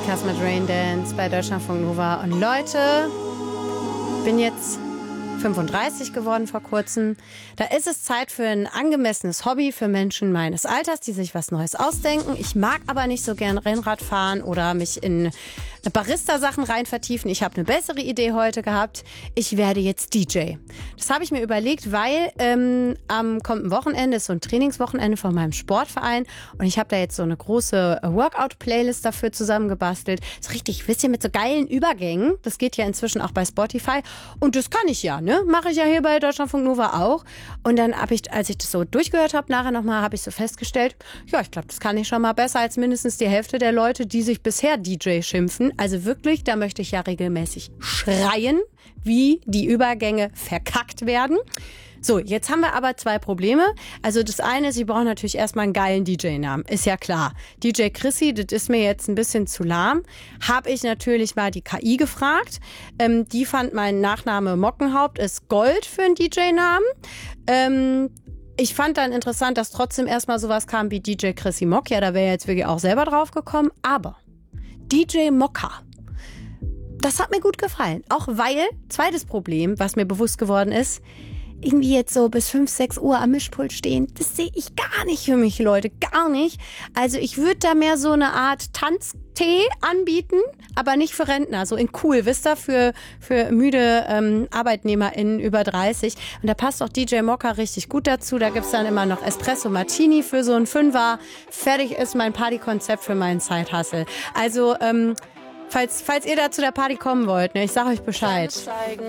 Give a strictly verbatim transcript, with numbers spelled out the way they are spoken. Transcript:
Podcast mit Raindance bei Deutschlandfunk Nova. Und Leute, bin jetzt fünfunddreißig geworden vor kurzem. Da ist es Zeit für ein angemessenes Hobby für Menschen meines Alters, die sich was Neues ausdenken. Ich mag aber nicht so gern Rennrad fahren oder mich in Barista-Sachen rein vertiefen. Ich habe eine bessere Idee heute gehabt. Ich werde jetzt D J. Das habe ich mir überlegt, weil ähm, am kommenden Wochenende ist so ein Trainingswochenende von meinem Sportverein und ich habe da jetzt so eine große Workout-Playlist dafür zusammengebastelt. So richtig, wisst ihr, mit so geilen Übergängen. Das geht ja inzwischen auch bei Spotify und das kann ich ja, ne? Mache ich ja hier bei Deutschlandfunk Nova auch. Und dann habe ich, als ich das so durchgehört habe, nachher nochmal, habe ich so festgestellt, ja, ich glaube, das kann ich schon mal besser als mindestens die Hälfte der Leute, die sich bisher D J schimpfen. Also wirklich, da möchte ich ja regelmäßig schreien, wie die Übergänge verkackt werden. So, jetzt haben wir aber zwei Probleme. Also das eine ist, Sie brauchen natürlich erstmal einen geilen D J-Namen. Ist ja klar. D J Chrissy, das ist mir jetzt ein bisschen zu lahm. Habe ich natürlich mal die K I gefragt. Ähm, die fand, mein Nachname Mockenhaupt ist Gold für einen D J-Namen. Ähm, ich fand dann interessant, dass trotzdem erstmal sowas kam wie D J Chrissy Mock. Ja, da wäre jetzt wirklich auch selber drauf gekommen. Aber D J Mokka, das hat mir gut gefallen. Auch weil, zweites Problem, was mir bewusst geworden ist, irgendwie jetzt so bis fünf, sechs Uhr am Mischpult stehen, das sehe ich gar nicht für mich, Leute, gar nicht. Also ich würde da mehr so eine Art Tanztee anbieten, aber nicht für Rentner, so in cool, wisst ihr, für, für müde ähm, ArbeitnehmerInnen über dreißig. Und da passt auch D J Mokka richtig gut dazu. Da gibt's dann immer noch Espresso Martini für so einen Fünfer. Fertig ist mein Partykonzept für meinen Side-Hustle. Also, ähm, falls, falls ihr da zu der Party kommen wollt, ne, ich sag euch Bescheid.